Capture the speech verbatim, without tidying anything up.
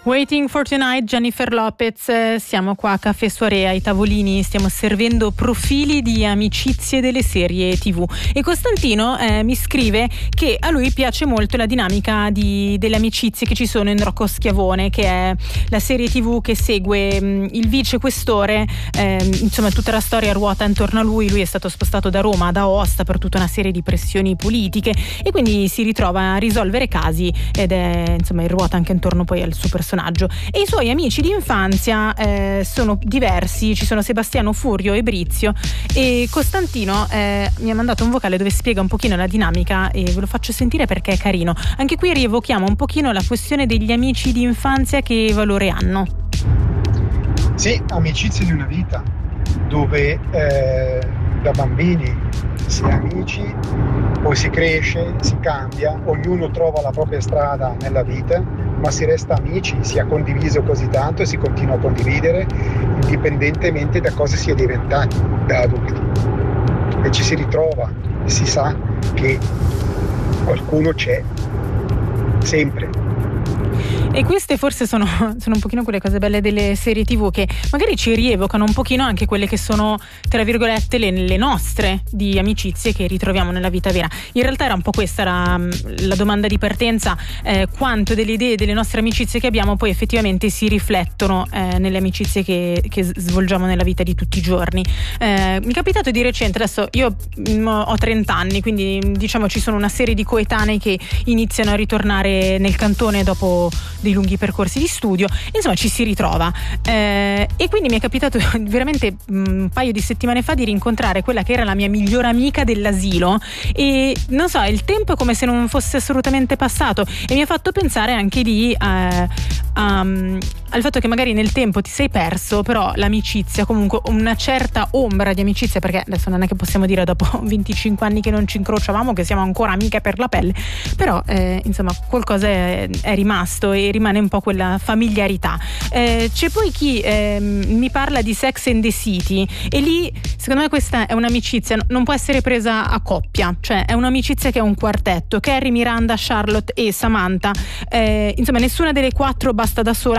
Waiting for Tonight, Jennifer Lopez. Siamo qua a Caffè Soirée, ai tavolini stiamo servendo profili di amicizie delle serie tivù e Costantino eh, mi scrive che a lui piace molto la dinamica di, delle amicizie che ci sono in Rocco Schiavone, che è la serie tivù che segue mh, il vicequestore, eh, insomma tutta la storia ruota intorno a lui. Lui è stato spostato da Roma ad Aosta per tutta una serie di pressioni politiche e quindi si ritrova a risolvere casi ed è insomma il ruota anche intorno poi al suo personaggio. E i suoi amici di infanzia eh, sono diversi, ci sono Sebastiano, Furio e Brizio, e Costantino eh, mi ha mandato un vocale dove spiega un pochino la dinamica e ve lo faccio sentire perché è carino. Anche qui rievochiamo un pochino la questione degli amici di infanzia, che valore hanno. Sì, amicizie di una vita, dove eh, da bambini si è amici, poi si cresce, si cambia, ognuno trova la propria strada nella vita, ma si resta amici, si è condiviso così tanto e si continua a condividere indipendentemente da cosa si è diventati da adulti. E ci si ritrova e si sa che qualcuno c'è, sempre. E queste forse sono, sono un pochino quelle cose belle delle serie tivù, che magari ci rievocano un pochino anche quelle che sono, tra virgolette, le, le nostre di amicizie che ritroviamo nella vita vera. In realtà era un po' questa la, la domanda di partenza, eh, quanto delle idee delle nostre amicizie che abbiamo poi effettivamente si riflettono eh, nelle amicizie che, che svolgiamo nella vita di tutti i giorni. Eh, mi è capitato di recente, adesso io mh, ho trenta anni, quindi diciamo ci sono una serie di coetanei che iniziano a ritornare nel cantone dopo dei lunghi percorsi di studio, insomma ci si ritrova eh, e quindi mi è capitato veramente un paio di settimane fa di rincontrare quella che era la mia migliore amica dell'asilo e non so, il tempo è come se non fosse assolutamente passato e mi ha fatto pensare anche lì eh, um, al fatto che magari nel tempo ti sei perso, però l'amicizia, comunque una certa ombra di amicizia, perché adesso non è che possiamo dire dopo venticinque anni che non ci incrociavamo che siamo ancora amiche per la pelle, però eh, insomma qualcosa è, è rimasto e rimane un po' quella familiarità. Eh, c'è poi chi eh, mi parla di Sex and the City e lì secondo me questa è un'amicizia, non può essere presa a coppia, cioè è un'amicizia che è un quartetto, Carrie, Miranda, Charlotte e Samantha, eh, insomma nessuna delle quattro basta da sola,